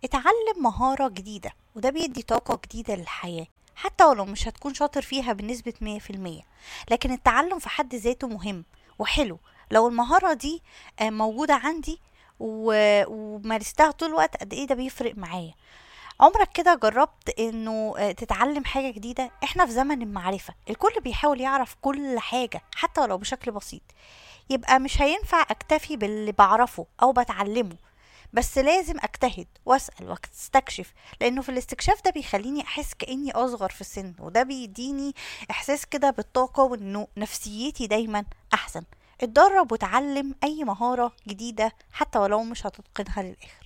اتعلم مهارة جديدة وده بيدي طاقة جديدة للحياة، حتى ولو مش هتكون شاطر فيها بنسبة 100%. لكن التعلم في حد ذاته مهم وحلو. لو المهارة دي موجودة عندي ومارستها طول الوقت، قد ايه ده بيفرق معايا. عمرك كده جربت انه تتعلم حاجة جديدة؟ احنا في زمن المعرفة، الكل بيحاول يعرف كل حاجة حتى ولو بشكل بسيط. يبقى مش هينفع اكتفي باللي بعرفه او بتعلمه، بس لازم اجتهد واسأل واستكشف، لانه في الاستكشاف ده بيخليني احس كأني اصغر في السن، وده بيديني احساس كده بالطاقة وانه نفسيتي دايما احسن. اتدرب وتعلم اي مهارة جديدة حتى ولو مش هتتقنها للاخر.